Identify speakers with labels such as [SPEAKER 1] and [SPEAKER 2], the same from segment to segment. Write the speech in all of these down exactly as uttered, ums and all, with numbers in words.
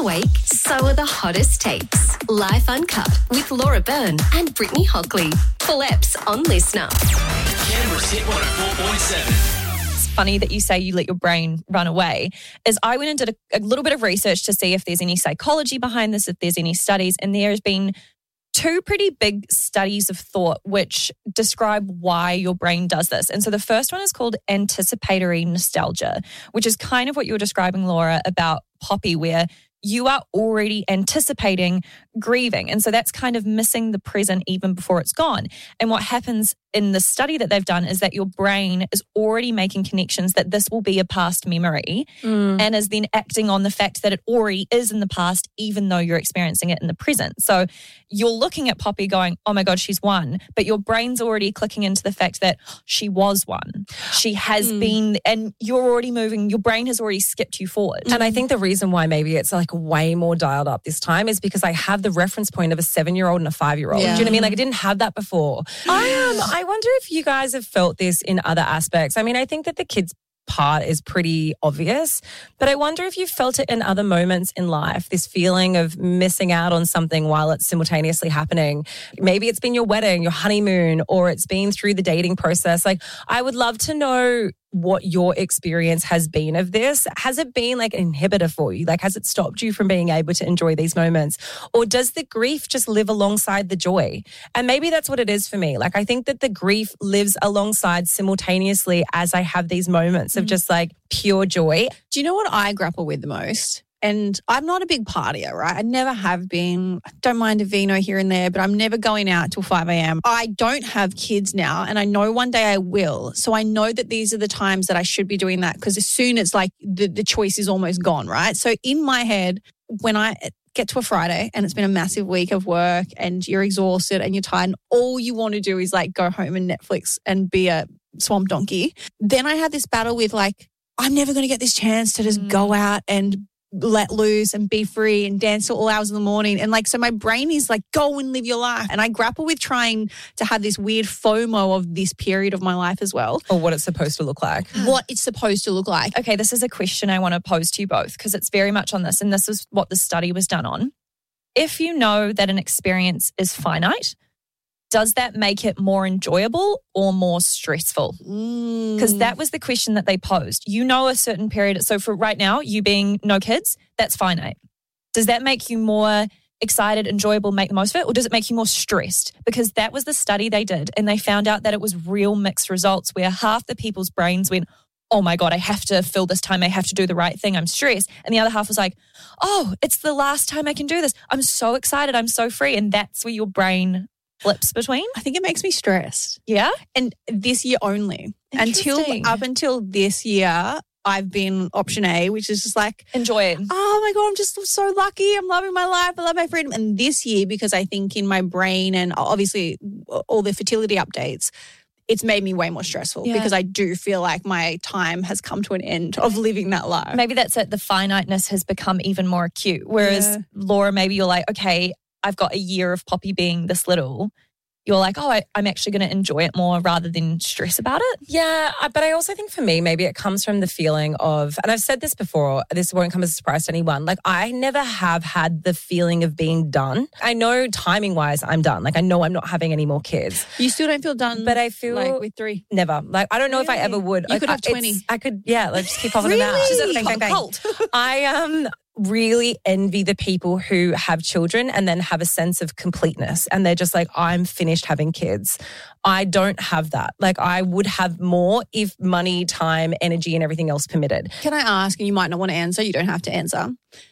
[SPEAKER 1] awake, so are the hottest takes. Life Uncut with Laura Byrne and Brittany Hockley. Full apps on Listener.
[SPEAKER 2] Canberra's Hit one oh four point seven.
[SPEAKER 3] Funny that you say you let your brain run away, is I went and did a, a little bit of research to see if there's any psychology behind this, if there's any studies, and there has been two pretty big studies of thought which describe why your brain does this. And so the first one is called anticipatory nostalgia, which is kind of what you were describing, Laura, about Poppy, where you are already anticipating grieving. And so that's kind of missing the present even before it's gone. And what happens in the study that they've done is that your brain is already making connections that this will be a past memory mm. and is then acting on the fact that it already is in the past, even though you're experiencing it in the present. So you're looking at Poppy going, oh my God, she's one. But your brain's already clicking into the fact that she was one. She has mm. been, and you're already moving, your brain has already skipped you forward.
[SPEAKER 4] And I think the reason why maybe it's like way more dialed up this time is because I have the reference point of a seven-year-old and a five-year-old.
[SPEAKER 3] Yeah.
[SPEAKER 4] Do you know what I mean? Like I didn't have that before. I um, I wonder if you guys have felt this in other aspects. I mean, I think that the kids part is pretty obvious, but I wonder if you felt it in other moments in life, this feeling of missing out on something while it's simultaneously happening. Maybe it's been your wedding, your honeymoon, or it's been through the dating process. Like, I would love to know what your experience has been of this. Has it been like an inhibitor for you? Like, has it stopped you from being able to enjoy these moments? Or does the grief just live alongside the joy? And maybe that's what it is for me. Like, I think that the grief lives alongside simultaneously as I have these moments of just like pure joy.
[SPEAKER 5] Do you know what I grapple with the most? And I'm not a big partier, right? I never have been. I don't mind a vino here and there, but I'm never going out till five a.m. I don't have kids now, and I know one day I will. So I know that these are the times that I should be doing that, because as soon as like the, the choice is almost gone, right? So in my head, when I get to a Friday and it's been a massive week of work and you're exhausted and you're tired and all you want to do is like go home and Netflix and be a swamp donkey, then I had this battle with like, I'm never going to get this chance to just mm. go out and let loose and be free and dance till all hours in the morning. And like, so my brain is like, go and live your life. And I grapple with trying to have this weird FOMO of this period of my life as well.
[SPEAKER 4] Or what it's supposed to look like.
[SPEAKER 5] What it's supposed to look like.
[SPEAKER 3] Okay, this is a question I want to pose to you both, because it's very much on this, and this is what the study was done on. If you know that an experience is finite, does that make it more enjoyable or more stressful? Because mm. that was the question that they posed. You know a certain period. So for right now, you being no kids, that's finite. Does that make you more excited, enjoyable, make the most of it? Or does it make you more stressed? Because that was the study they did. And they found out that it was real mixed results where half the people's brains went, oh my God, I have to fill this time. I have to do the right thing. I'm stressed. And the other half was like, oh, it's the last time I can do this. I'm so excited. I'm so free. And that's where your brain flips between.
[SPEAKER 5] I think it makes me stressed.
[SPEAKER 3] Yeah?
[SPEAKER 5] And this year only. Until up until this year, I've been option A, which is just like,
[SPEAKER 3] enjoy it.
[SPEAKER 5] Oh my God, I'm just so lucky. I'm loving my life. I love my freedom. And this year, because I think in my brain and obviously all the fertility updates, it's made me way more stressful yeah. because I do feel like my time has come to an end of living that life.
[SPEAKER 3] Maybe that's it. The finiteness has become even more acute. Whereas yeah. Laura, maybe you're like, okay, I've got a year of Poppy being this little. You're like, oh, I, I'm actually going to enjoy it more rather than stress about it.
[SPEAKER 4] Yeah, but I also think for me, maybe it comes from the feeling of, and I've said this before, this won't come as a surprise to anyone, like I never have had the feeling of being done. I know timing-wise I'm done. Like I know I'm not having any more kids.
[SPEAKER 5] You still don't feel done?
[SPEAKER 4] But I feel
[SPEAKER 5] like with three?
[SPEAKER 4] Never. Like I don't know
[SPEAKER 5] really?
[SPEAKER 4] if I ever would.
[SPEAKER 5] You
[SPEAKER 4] like,
[SPEAKER 5] could have twenty.
[SPEAKER 4] I could, yeah, like just keep popping
[SPEAKER 5] really?
[SPEAKER 4] them out.
[SPEAKER 5] She's
[SPEAKER 4] a
[SPEAKER 5] bang, bang, bang. Cult.
[SPEAKER 4] I um. really envy the people who have children and then have a sense of completeness and they're just like, I'm finished having kids. I don't have that. Like I would have more if money, time, energy and everything else permitted.
[SPEAKER 5] Can I ask, and you might not want to answer, you don't have to answer.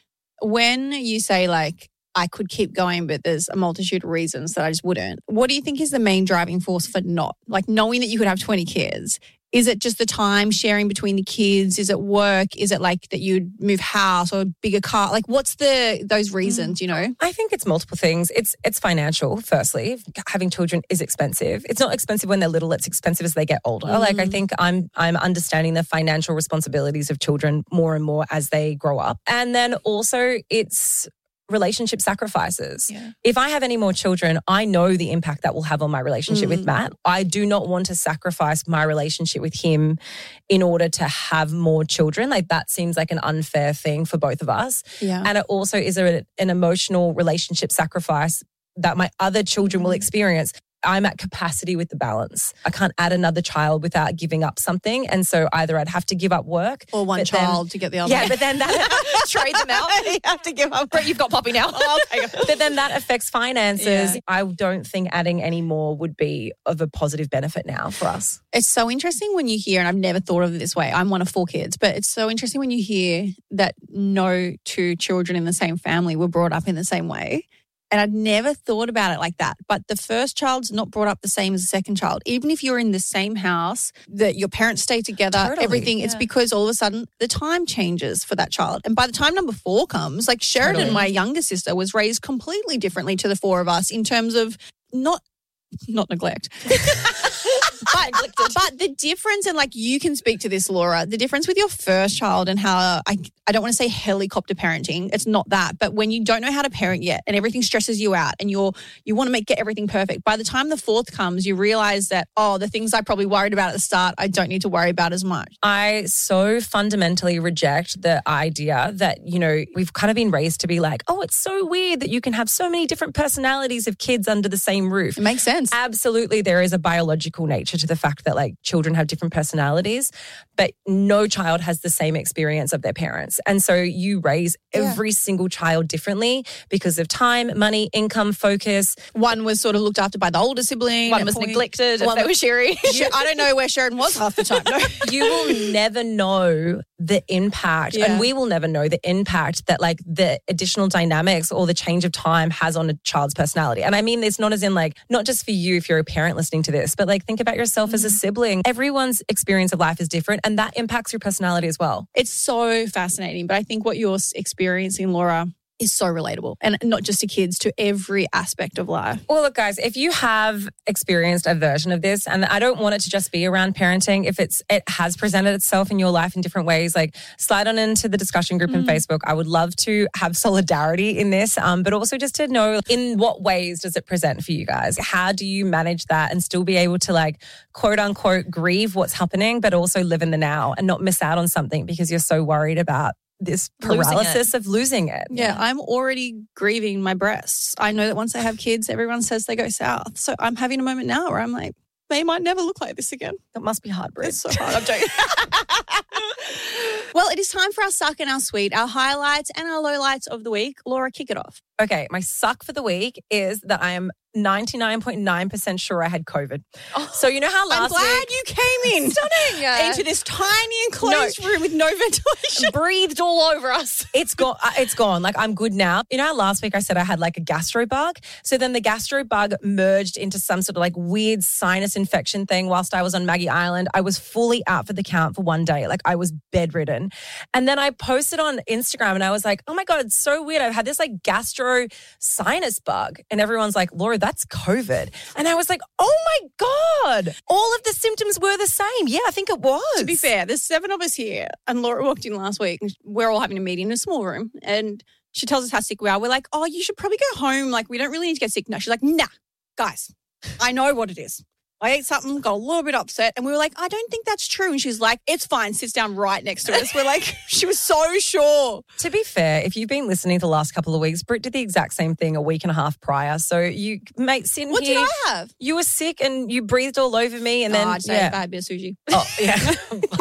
[SPEAKER 5] When you say like, I could keep going, but there's a multitude of reasons that I just wouldn't. What do you think is the main driving force for not? Like knowing that you could have twenty kids. Is it just the time sharing between the kids? Is it work? Is it like that you'd move house or a bigger car? Like what's the those reasons, mm. you know?
[SPEAKER 4] I think it's multiple things. It's it's financial, firstly. Having children is expensive. It's not expensive when they're little, it's expensive as they get older. Mm. Like I think I'm I'm understanding the financial responsibilities of children more and more as they grow up. And then also it's relationship sacrifices.
[SPEAKER 5] Yeah.
[SPEAKER 4] If I have any more children, I know the impact that will have on my relationship
[SPEAKER 5] Mm.
[SPEAKER 4] with Matt. I do not want to sacrifice my relationship with him in order to have more children. Like that seems like an unfair thing for both of us.
[SPEAKER 5] Yeah.
[SPEAKER 4] And it also is a, an emotional relationship sacrifice that my other children will experience. I'm at capacity with the balance. I can't add another child without giving up something. And so either I'd have to give up work.
[SPEAKER 5] Or one
[SPEAKER 4] but then-
[SPEAKER 5] child to get the other.
[SPEAKER 4] Yeah, but then that
[SPEAKER 3] Trade them out.
[SPEAKER 5] you have to give up.
[SPEAKER 3] Brett, you've got Poppy now.
[SPEAKER 5] Oh, okay.
[SPEAKER 4] but then that affects finances.
[SPEAKER 5] Yeah.
[SPEAKER 4] I don't think adding any more would be of a positive benefit now for us.
[SPEAKER 5] It's so interesting when you hear, and I've never thought of it this way. I'm one of four kids, but it's so interesting when you hear that no two children in the same family were brought up in the same way. And I'd never thought about it like that. But the first child's not brought up the same as the second child. Even if you're in the same house, that your parents stay together,
[SPEAKER 4] Totally,
[SPEAKER 5] everything, it's
[SPEAKER 3] yeah.
[SPEAKER 5] because all of a sudden the time changes for that child. And by the time number four comes, like Sheridan,
[SPEAKER 4] Totally.
[SPEAKER 5] my younger sister, was raised completely differently to the four of us in terms of not not neglect. but, but the difference, and like you can speak to this, Laura, the difference with your first child and how I, I don't want to say helicopter parenting. It's not that. But when you don't know how to parent yet and everything stresses you out and you're, you want to make get everything perfect, by the time the fourth comes, you realize that, oh, the things I probably worried about at the start, I don't need to worry about as much.
[SPEAKER 4] I so fundamentally reject the idea that, you know, we've kind of been raised to be like, oh, it's so weird that you can have so many different personalities of kids under the same roof.
[SPEAKER 5] It makes sense.
[SPEAKER 4] Absolutely, there is a biological nature to the fact that like children have different personalities, but no child has the same experience of their parents. And so you raise
[SPEAKER 5] Yeah.
[SPEAKER 4] every single child differently because of time, money, income, focus.
[SPEAKER 5] One was sort of looked after by the older sibling.
[SPEAKER 3] One
[SPEAKER 5] at
[SPEAKER 3] was
[SPEAKER 5] point-
[SPEAKER 3] neglected.
[SPEAKER 5] One
[SPEAKER 3] If they were
[SPEAKER 5] was-
[SPEAKER 3] Sherry.
[SPEAKER 5] I don't know where Sheridan was half the time. No.
[SPEAKER 4] You will never know the impact,
[SPEAKER 5] Yeah.
[SPEAKER 4] and we will never know the impact that like the additional dynamics or the change of time has on a child's personality. And I mean this not as in like, not just for you if you're a parent listening to this, but like think about yourself as a sibling. Everyone's experience of life is different and that impacts your personality as well.
[SPEAKER 5] It's so fascinating. But I think what you're experiencing, Laura, is so relatable. And not just to kids, to every aspect of life.
[SPEAKER 4] Well, look, guys, if you have experienced a version of this, and I don't want it to just be around parenting, if it's it has presented itself in your life in different ways, like slide on into the discussion group in Facebook. I would love to have solidarity in this, um, but also just to know in what ways does it present for you guys? How do you manage that and still be able to like quote unquote grieve what's happening, but also live in the now and not miss out on something because you're so worried about this
[SPEAKER 3] Losing it.
[SPEAKER 4] paralysis of losing it.
[SPEAKER 5] Yeah, I'm already grieving my breasts. I know that once I have kids, everyone says they go south. So I'm having a moment now where I'm like, they might never look like this again.
[SPEAKER 4] That must be hard, Brit.
[SPEAKER 5] It's so hard. I'm joking. Well, it is time for our suck and our sweet, our highlights and our lowlights of the week. Laura, kick it off.
[SPEAKER 4] Okay, my suck for the week is that I am ninety-nine point nine percent sure I had COVID. So you know how
[SPEAKER 5] I'm
[SPEAKER 4] last
[SPEAKER 5] glad
[SPEAKER 4] week
[SPEAKER 5] you came in.
[SPEAKER 3] Stunning.
[SPEAKER 5] Into this tiny enclosed room with no ventilation.
[SPEAKER 3] breathed all over us.
[SPEAKER 4] it's gone. uh, It's gone. Like I'm good now. You know how last week I said I had like a gastro bug? So then the gastro bug merged into some sort of like weird sinus infection thing whilst I was on Maggie Island. I was fully out for the count for one day. Like I was bedridden. And then I posted on Instagram and I was like, oh my God, it's so weird. I've had this like gastro sinus bug. And everyone's like, Laura, that's COVID. And I was like, oh my God, all of the symptoms were the same. Yeah, I think it was.
[SPEAKER 5] To be fair, there's seven of us here, and Laura walked in last week, and we're all having a meeting in a small room, and she tells us how sick we are. We're like, oh, you should probably go home. Like, we don't really need to get sick. No, she's like, nah, guys, I know what it is. I ate something, got a little bit upset, and we were like, I don't think that's true. And she's like, it's fine, sits down right next to us. We're like, she was so sure.
[SPEAKER 4] To be fair, if you've been listening the last couple of weeks, Britt did the exact same thing a week and a half prior. So you, mate, sitting
[SPEAKER 5] What
[SPEAKER 4] here,
[SPEAKER 5] did I have?
[SPEAKER 4] you were sick and you breathed all over me, and then
[SPEAKER 5] oh, I'd say
[SPEAKER 4] yeah,
[SPEAKER 5] I had a bit of sushi.
[SPEAKER 4] oh yeah,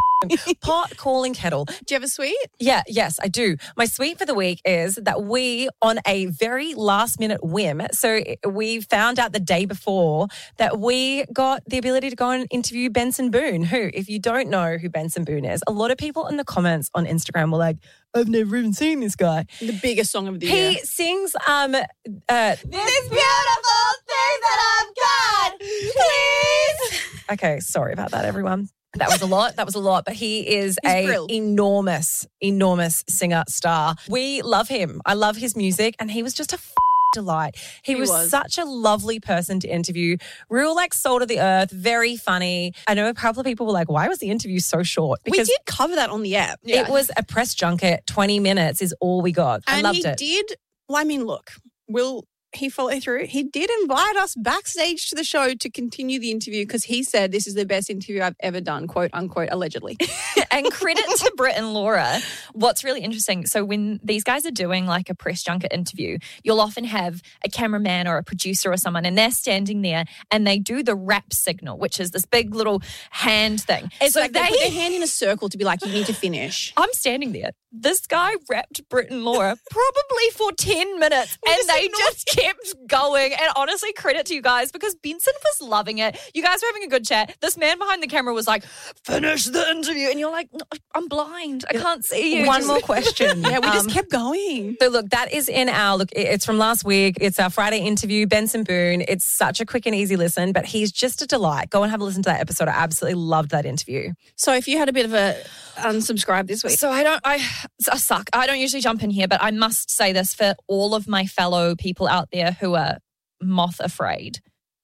[SPEAKER 4] pot calling kettle.
[SPEAKER 5] Do you have a sweet?
[SPEAKER 4] Yeah, yes, I do. My sweet for the week is that we, on a very last minute whim, so we found out the day before that we got the ability to go and interview Benson Boone, who, if you don't know who Benson Boone is, a lot of people in the comments on Instagram were like, I've never even seen this guy.
[SPEAKER 5] The biggest song of the
[SPEAKER 4] He
[SPEAKER 5] year.
[SPEAKER 4] sings um uh
[SPEAKER 5] This beautiful thing that I've got, please.
[SPEAKER 4] okay, sorry about that, everyone. That was a lot. That was a lot. But he is
[SPEAKER 5] He's
[SPEAKER 4] a
[SPEAKER 5] brilliant.
[SPEAKER 4] enormous, enormous singer star. We love him. I love his music, and he was just a f- delight. He,
[SPEAKER 5] He
[SPEAKER 4] was,
[SPEAKER 5] was.
[SPEAKER 4] such a lovely person to interview. Real like soul of the earth, very funny. I know a couple of people were like, "Why was the interview so short?"
[SPEAKER 5] We did cover that on the app.
[SPEAKER 4] it was a press junket. Twenty minutes is all we got. I
[SPEAKER 5] And
[SPEAKER 4] loved
[SPEAKER 5] he
[SPEAKER 4] it.
[SPEAKER 5] did Well, I mean, look, will he follow through? He did invite us backstage to the show to continue the interview because he said this is the best interview I've ever done, quote unquote, allegedly.
[SPEAKER 3] And credit to Britt and Laura. What's really interesting, so when these guys are doing like a press junket interview, you'll often have a cameraman or a producer or someone, and they're standing there and they do the wrap signal, which is this big little hand thing.
[SPEAKER 5] It's
[SPEAKER 3] so
[SPEAKER 5] like they, they put their hand in a circle to be like, you need to finish.
[SPEAKER 3] I'm standing there. This guy wrapped Britt and Laura probably for ten minutes
[SPEAKER 5] We
[SPEAKER 3] and
[SPEAKER 5] just
[SPEAKER 3] they
[SPEAKER 5] ignored
[SPEAKER 3] just kept going. And honestly, credit to you guys because Benson was loving it. You guys were having a good chat. This man behind the camera was like, finish the interview. And you're like, no, I'm blind. I can't see you.
[SPEAKER 4] One
[SPEAKER 3] Just-
[SPEAKER 4] more question.
[SPEAKER 5] Yeah, we just
[SPEAKER 4] Um,
[SPEAKER 5] kept going.
[SPEAKER 4] So look, that is in our, look, it's from last week. It's our Friday interview, Benson Boone. It's such a quick and easy listen, but he's just a delight. Go and have a listen to that episode. I absolutely loved that interview.
[SPEAKER 5] So if you had a bit of a unsubscribe this week.
[SPEAKER 3] So I don't, I, I suck. I don't usually jump in here, but I must say this for all of my fellow people out there who are moth afraid.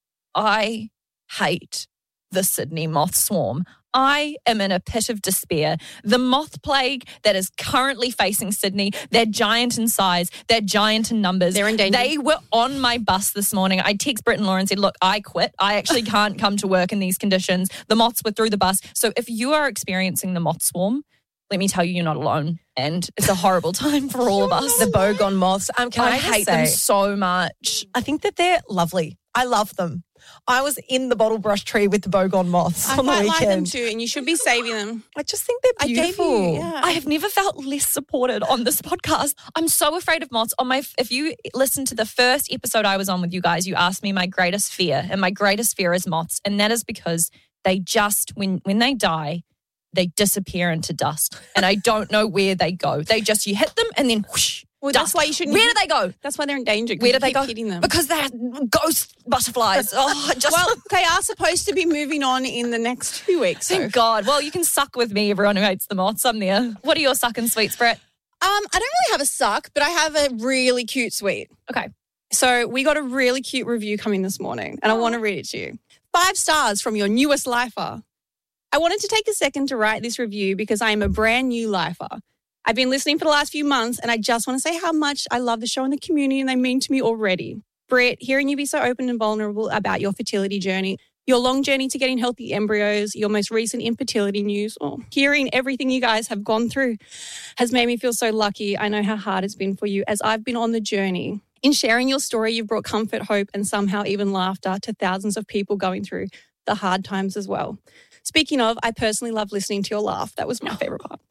[SPEAKER 3] I hate the Sydney moth swarm. I am in a pit of despair. The moth plague that is currently facing Sydney, they're giant in size, they're giant in numbers.
[SPEAKER 5] They're in danger.
[SPEAKER 3] They were on my bus this morning. I text Britt and Laura and said, look, I quit. I actually can't come to work in these conditions. The moths were through the bus. So if you are experiencing the moth swarm, let me tell you, you're not alone. And it's a horrible time for all of us.
[SPEAKER 4] The Bogon moths. Um, can I,
[SPEAKER 3] I
[SPEAKER 4] just
[SPEAKER 3] hate
[SPEAKER 4] say,
[SPEAKER 3] them so much.
[SPEAKER 4] I think that they're lovely. I love them. I was in the bottle brush tree with the Bogon moths
[SPEAKER 5] I
[SPEAKER 4] on the
[SPEAKER 5] quite like them
[SPEAKER 4] weekend.
[SPEAKER 5] too, and you should be saving them.
[SPEAKER 4] I just think they're
[SPEAKER 5] I gave
[SPEAKER 4] beautiful.
[SPEAKER 5] you, yeah.
[SPEAKER 3] I have never felt less supported on this podcast. I'm so afraid of moths. On my, if you listen to the first episode I was on with you guys, you asked me my greatest fear, and my greatest fear is moths, and that is because they just when when they die, they disappear into dust, and I don't know where they go. They just you hit them and then whoosh.
[SPEAKER 5] Well,
[SPEAKER 3] dust.
[SPEAKER 5] that's why you shouldn't.
[SPEAKER 3] Where do they go?
[SPEAKER 5] That's why they're in danger. 'cause
[SPEAKER 3] Where do
[SPEAKER 5] you
[SPEAKER 3] they
[SPEAKER 5] keep
[SPEAKER 3] go?
[SPEAKER 5] Hitting them.
[SPEAKER 3] Because they're ghost butterflies. Oh, just
[SPEAKER 5] Well, they are supposed to be moving on in the next two weeks. So.
[SPEAKER 3] thank God. Well, you can suck with me, everyone who hates the moths. I'm there. What are your sucking sweets, Brett?
[SPEAKER 5] Um, I don't really have a suck, but I have a really cute sweet.
[SPEAKER 3] Okay.
[SPEAKER 5] So we got a really cute review coming this morning, and I want to read it to you. Five stars from your newest lifer. I wanted to take a second to write this review because I am a brand new lifer. I've been listening for the last few months, and I just want to say how much I love the show and the community, and they mean to me already. Britt, hearing you be so open and vulnerable about your fertility journey, your long journey to getting healthy embryos, your most recent infertility news, or hearing everything you guys have gone through has made me feel so lucky. I know how hard it's been for you as I've been on the journey. In sharing your story, you've brought comfort, hope, and somehow even laughter to thousands of people going through the hard times as well. Speaking of, I personally love listening to your laugh. That was my favourite part.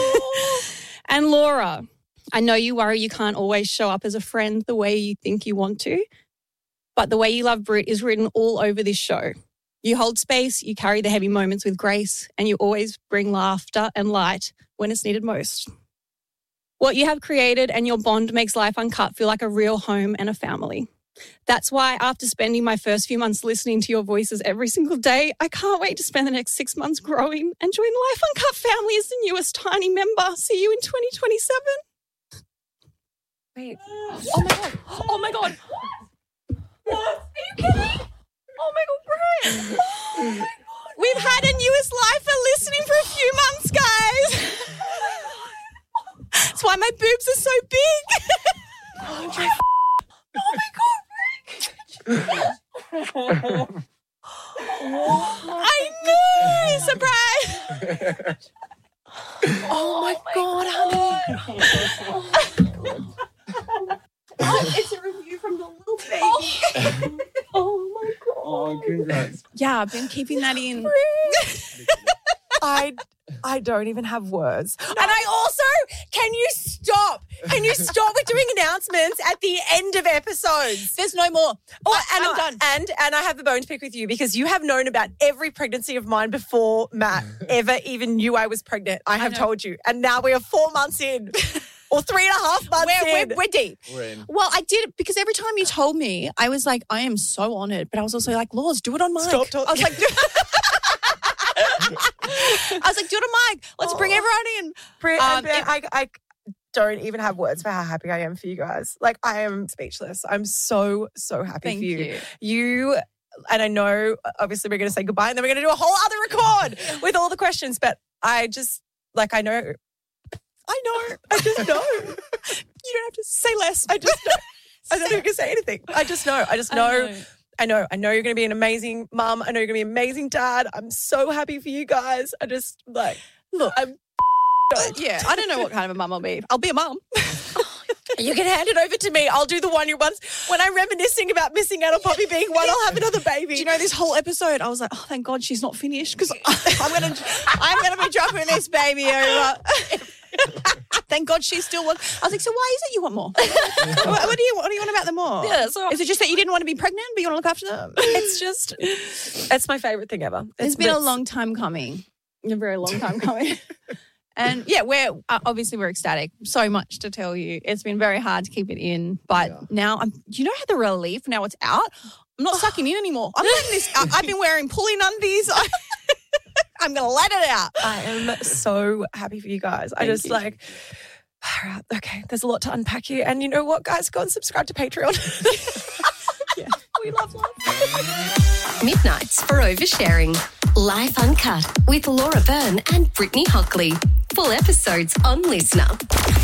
[SPEAKER 5] And Laura, I know you worry you can't always show up as a friend the way you think you want to, but the way you love Britt is written all over this show. You hold space, you carry the heavy moments with grace, and you always bring laughter and light when it's needed most. What you have created and your bond makes Life Uncut feel like a real home and a family. That's why after spending my first few months listening to your voices every single day, I can't wait to spend the next six months growing and join the Life Uncut family as the newest tiny member. See you in twenty twenty-seven.
[SPEAKER 3] Wait. Oh my God. Oh my God. What? Are you kidding? Oh my God, Britt. Oh my God.
[SPEAKER 5] We've had a newest lifer listening for a few months, guys. That's why my boobs are so big.
[SPEAKER 3] Oh my God, Britt.
[SPEAKER 5] I know. Surprise.
[SPEAKER 3] Oh my God, honey.
[SPEAKER 5] It's a review from the little baby. Oh my God.
[SPEAKER 6] Oh, congrats.
[SPEAKER 5] Yeah, I've been keeping that in.
[SPEAKER 4] I I don't even have words. And I also, can you stop? Can you stop with doing announcements at the end of episodes?
[SPEAKER 5] There's no more.
[SPEAKER 4] Oh,
[SPEAKER 5] I-
[SPEAKER 4] and
[SPEAKER 5] I'm
[SPEAKER 4] I-
[SPEAKER 5] done.
[SPEAKER 4] And and I have the bone to pick with you because you have known about every pregnancy of mine before Matt ever even knew I was pregnant. I have told you. And now we are four months in. Or three and a half months
[SPEAKER 5] We're,
[SPEAKER 4] in.
[SPEAKER 5] we're, we're deep.
[SPEAKER 6] We're in.
[SPEAKER 5] Well, I did it because every time you told me, I was like, I am so honoured. But I was also like, Laws, do it on mic.
[SPEAKER 4] Stop talking.
[SPEAKER 5] I was like, do- I was like, do it on mic. Let's bring everyone in.
[SPEAKER 4] Bri-
[SPEAKER 5] Um,
[SPEAKER 4] and I, I don't even have words for how happy I am for you guys. Like, I am speechless. I'm so, so happy
[SPEAKER 5] Thank
[SPEAKER 4] for you.
[SPEAKER 5] you.
[SPEAKER 4] You, and I know, obviously, we're going to say goodbye and then we're going to do a whole other record with all the questions. But I just, like, I know, I know, I just know.
[SPEAKER 6] You don't have to say less. I just don't. I don't even say anything. I just know. I just know.
[SPEAKER 5] I know.
[SPEAKER 6] I know. I know you're going to be an amazing mum. I know you're going to be an amazing dad. I'm so happy for you guys. I just like
[SPEAKER 5] Look,
[SPEAKER 6] I'm.
[SPEAKER 5] yeah, I don't know what kind of a mum I'll be. I'll be a mum.
[SPEAKER 6] You can hand it over to me. I'll do the one year ones. When I'm reminiscing about missing out on Poppy being one, I'll have another baby.
[SPEAKER 5] Do you know this whole episode? I was like, oh, thank God she's not finished because I'm gonna, I'm gonna be dropping this baby over. Thank God she's still one. I was like, so why is it you want more? what, what do you what do you want about them more?
[SPEAKER 6] Yeah, so-
[SPEAKER 5] is it just that you didn't want to be pregnant, but you want to look after them?
[SPEAKER 6] It's just, it's my favorite thing ever.
[SPEAKER 5] It's
[SPEAKER 6] It's
[SPEAKER 5] been a
[SPEAKER 6] it's-
[SPEAKER 5] long time coming. A very long time coming. And yeah, we're uh, obviously we're ecstatic. So much to tell you. It's been very hard to keep it in, but now I'm. You know how the relief now it's out. I'm not sucking in anymore. I'm letting this. I, I've been wearing pulling undies. I, I'm going to let it out.
[SPEAKER 6] I am so happy for you guys. I
[SPEAKER 5] Thank
[SPEAKER 6] just
[SPEAKER 5] you.
[SPEAKER 6] like, all right, okay, there's a lot to unpack here. And you know what, guys? Go and subscribe to Patreon.
[SPEAKER 5] Yeah, we love love.
[SPEAKER 1] Midnights for Oversharing. Life Uncut with Laura Byrne and Brittany Hockley. Full episodes on Listener.